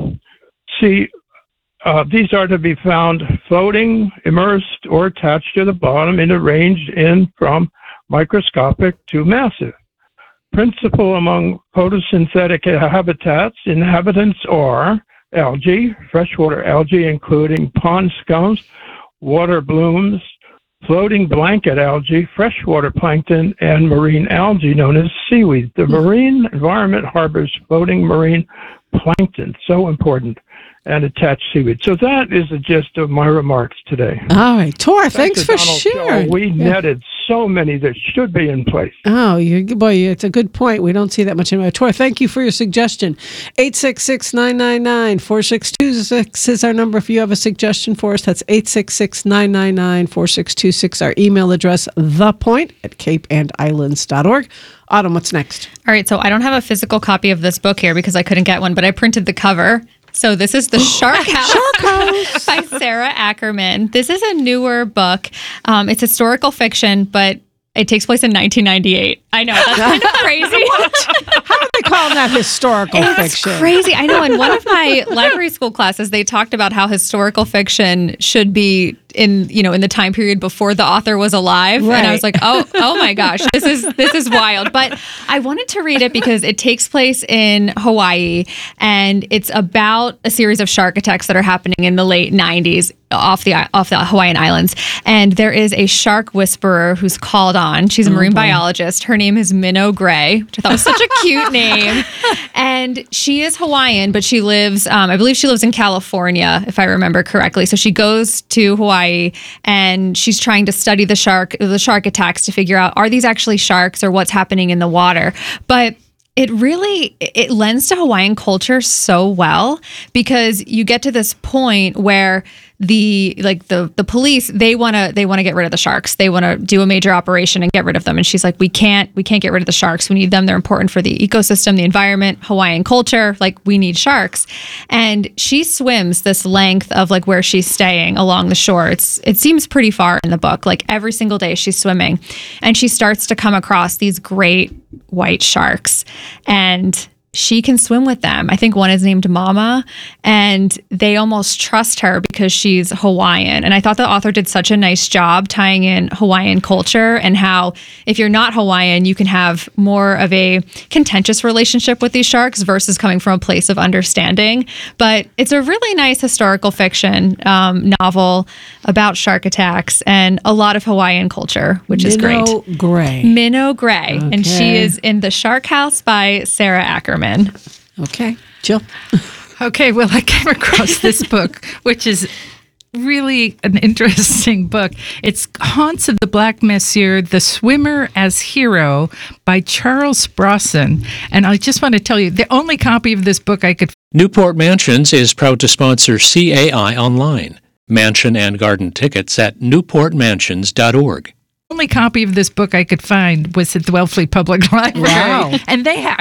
see, uh, these are to be found floating, immersed, or attached to the bottom and arranged in from microscopic to massive. Principal among photosynthetic habitats, inhabitants are algae, freshwater algae, including pond scums, water blooms, floating blanket algae, freshwater plankton, and marine algae known as seaweed. The marine environment harbors floating marine plankton, so important, and attached seaweed. So that is the gist of my remarks today. All right, Tor, Back thanks to for Donald sharing. Shaw, we Yeah. netted so many that should be in place. Oh, you boy, it's a good point. We don't see that much anymore. Tor, thank you for your suggestion. eight six six, nine nine nine, four six two six is our number if you have a suggestion for us. That's eight six six, nine nine nine, four six two six. Our email address, thepoint at cape and islands dot org. Autumn, what's next? All right, so I don't have a physical copy of this book here because I couldn't get one, but I printed the cover. So this is The Shark House, Shark House. by Sarah Ackerman. This is a newer book. Um, it's historical fiction, but it takes place in nineteen ninety-eight. I know, that's kind of crazy. How do they call that historical It's fiction? crazy. I know. In one of my library school classes, they talked about how historical fiction should be in, you know, in the time period before the author was alive. Right. And I was like, oh, oh my gosh, this is this is wild. But I wanted to read it because it takes place in Hawaii, and it's about a series of shark attacks that are happening in the late nineties off the off the Hawaiian Islands. And there is a shark whisperer who's called on. She's a marine boy. biologist. Her name is Minnow Gray, which I thought was such a cute name. And she is Hawaiian, but she lives, um, I believe she lives in California, if I remember correctly. So she goes to Hawaii and she's trying to study the shark, the shark attacks to figure out, are these actually sharks or what's happening in the water? But it really, it lends to Hawaiian culture so well because you get to this point where the like the the police they want to they want to get rid of the sharks. They want to do a major operation and get rid of them. And she's like, we can't we can't get rid of the sharks. We need them. They're important for the ecosystem, the environment, Hawaiian culture. Like, we need sharks. And she swims this length of like where she's staying along the shore. It's it seems pretty far in the book. Like, every single day she's swimming, and she starts to come across these great white sharks, and she can swim with them. I think one is named Mama, and they almost trust her because she's Hawaiian. And I thought the author did such a nice job tying in Hawaiian culture and how if you're not Hawaiian, you can have more of a contentious relationship with these sharks versus coming from a place of understanding. But it's a really nice historical fiction um, novel about shark attacks and a lot of Hawaiian culture, which is great. Minnow Gray. Minnow Gray. Okay. And she is in The Shark House by Sarah Ackerman. Okay, Jill. Okay, well, I came across this book, which is really an interesting book. It's Haunts of the Black Messier, The Swimmer as Hero by Charles Brosnan. And I just want to tell you, the only copy of this book I could... Newport Mansions is proud to sponsor C A I Online. Mansion and garden tickets at newport mansions dot org. only copy of this book I could find was at the Wellfleet Public Library. Wow. And they ha-